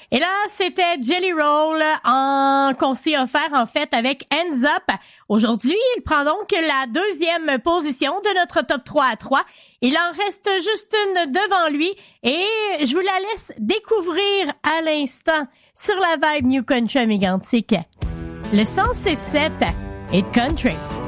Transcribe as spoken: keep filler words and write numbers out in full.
Et là, c'était Jelly Roll en, qu'on s'est offert en fait avec Hands Up. Aujourd'hui, il prend donc la deuxième position de notre top trois à trois. Il en reste juste une devant lui et je vous la laisse découvrir à l'instant sur la vibe New Country Mégantic. Le cent six sept Hit Country.